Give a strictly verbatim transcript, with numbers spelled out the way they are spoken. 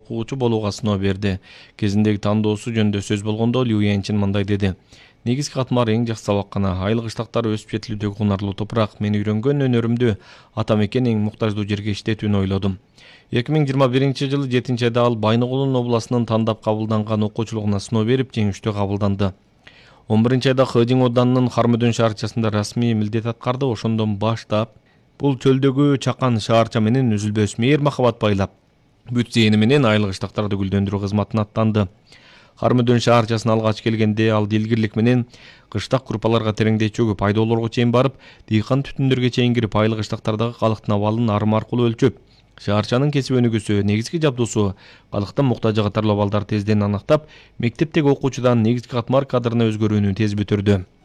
окуучу болууга сыноо берди. Кезиндеги тандоосу жөнүндө сөз болгондо Лю Янчин мындай деди: негизги катмар эң жакшы сабаккана, айыл кыштактар өсүп жетилүүдөгү кунарлуу топурак. Мен үйрөнгөн өнөрүмдү ата мекен эң муктаждуу жерге иштетүүнү ойлодум. эки миң жыйырма биринчи жылы жетинчи айда ал Байныкулун областынын тандап кабылданган окуучулугуна сыноо берип, жеңиштүү кабылданды. он биринчи айда Хыдин оданынын Хармөдөн шаарчасында расмий милдет аткарды. Ошондон баштап бул чөлдөгү чакан шаарча менен үзүлбөс мээр махабат байлап, бүт зээни менен айыл кыштактарды гүлдөндүрүү кызматына аттанды. Хармөдөн шаарчасына алгач келгенде ал дилгирлик менен кыштак группаларга тереңдей чөгүп, айдоолорго чейин барып, дыйкан түтүндөргө чейин кирип, айыл кыштактардагы калктын абалын арым аркылуу өлчөп, шаарчанын кесип өнүгүүсү, негизги жабдуусу, калктын муктажы катарлуу абалдарды тезден аныктап, мектептеги окуучудан негизги катмар кадрына өзгөрүүнү тез бүтүрдү.